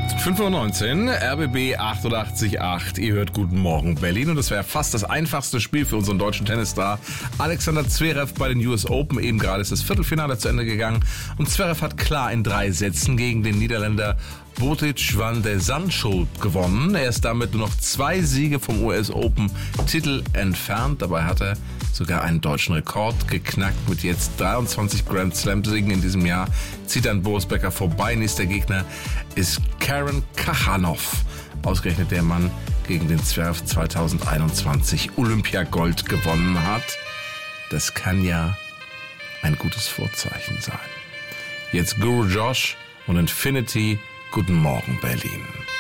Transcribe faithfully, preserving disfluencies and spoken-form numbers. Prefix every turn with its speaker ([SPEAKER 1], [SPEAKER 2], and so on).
[SPEAKER 1] fünf Uhr neunzehn, R B B achtundachtzig Komma acht. Ihr hört Guten Morgen Berlin und das wäre fast das einfachste Spiel für unseren deutschen Tennisstar Alexander Zverev bei den U S Open. Eben gerade ist das Viertelfinale zu Ende gegangen und Zverev hat klar in drei Sätzen gegen den Niederländer Botic van de Zandschulp gewonnen. Er ist damit nur noch zwei Siege vom U S Open Titel entfernt. Dabei hat er sogar einen deutschen Rekord geknackt mit jetzt dreiundzwanzig Grand Slam Siegen in diesem Jahr. Zieht an Boris Becker vorbei. Nächster Gegner ist Karen Khachanov. Ausgerechnet der Mann, gegen den Zverev zweitausendeinundzwanzig Olympiagold gewonnen hat. Das kann ja ein gutes Vorzeichen sein. Jetzt Guru Josh und Infinity. Guten Morgen Berlin.